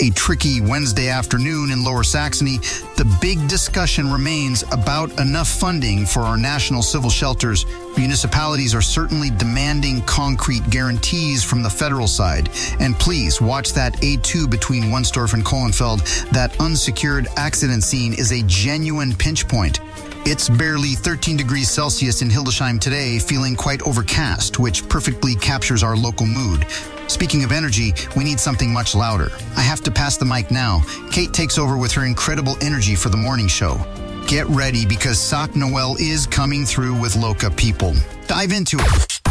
a tricky Wednesday afternoon in Lower Saxony, the big discussion remains about enough funding for our national civil shelters. Municipalities are certainly demanding concrete guarantees from the federal side. And please watch that A2 between Wunstorf and Kohlenfeld. That unsecured accident scene is a genuine pinch point. It's barely 13 degrees Celsius in Hildesheim today, feeling quite overcast, which perfectly captures our local mood. Speaking of energy, we need something much louder. I have to pass the mic now. Kate takes over with her incredible energy for the morning show. Get ready because Sac Noel is coming through with Loca, people. Dive into it.